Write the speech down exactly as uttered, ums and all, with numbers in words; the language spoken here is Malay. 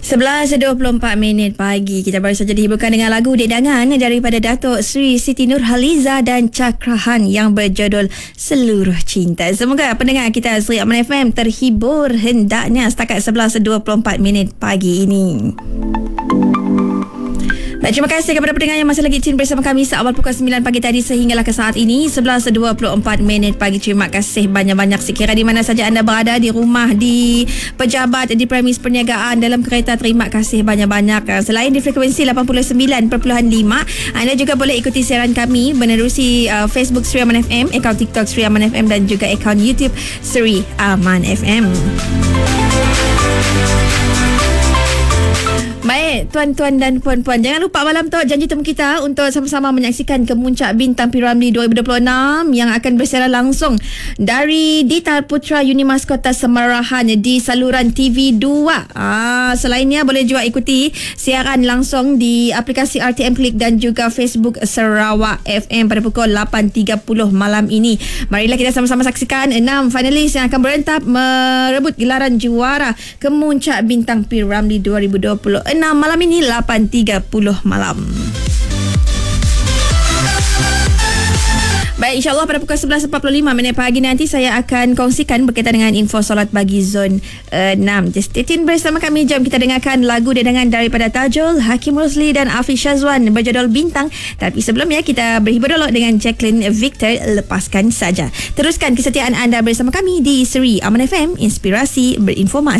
sebelas dua puluh empat minit pagi. Kita baru saja dihiburkan dengan lagu Dedangan daripada Datuk Sri Siti Nurhaliza dan Cakrahan yang berjudul Seluruh Cinta. Semoga pendengar kita Sri Aman F M terhibur hendaknya setakat sebelas dua puluh empat minit pagi ini. Dan terima kasih kepada pendengar yang masih lagi tune bersama kami seawal pukul sembilan pagi tadi sehinggalah ke saat ini sebelas dua puluh empat minit pagi. Terima kasih banyak-banyak sekira di mana saja anda berada, di rumah, di pejabat, di premis perniagaan, dalam kereta. Terima kasih banyak-banyak. Selain di frekuensi lapan puluh sembilan perpuluhan lima, anda juga boleh ikuti siaran kami menerusi uh, Facebook Sri Aman F M, akaun TikTok Sri Aman F M dan juga akaun YouTube Sri Aman F M. Baik, tuan-tuan dan puan-puan, jangan lupa malam tu janji temu kita untuk sama-sama menyaksikan Kemuncak Bintang P Ramlee dua ribu dua puluh enam yang akan bersiaran langsung dari Dita Putra Unimas Kota Semarahan di saluran T V dua. Ah, selainnya boleh juga ikuti siaran langsung di aplikasi R T M Klik dan juga Facebook Sarawak F M pada pukul lapan tiga puluh malam ini. Marilah kita sama-sama saksikan enam finalis yang akan berentap merebut gelaran juara Kemuncak Bintang P Ramlee dua ribu dua puluh enam malam ini lapan tiga puluh malam. Baik, insyaAllah pada pukul sebelas empat puluh lima minit pagi nanti saya akan kongsikan berkaitan dengan info solat bagi zon enam. Just stay tune bersama kami. Jom kita dengarkan lagu dedangan daripada Tajul, Hakim Rosli dan Afiq Syazwan berjudul Bintang. Tapi sebelumnya kita berhibur dulu dengan Jacqueline Victor, Lepaskan Saja. Teruskan kesetiaan anda bersama kami di Sri Aman F M, Inspirasi Berinformasi.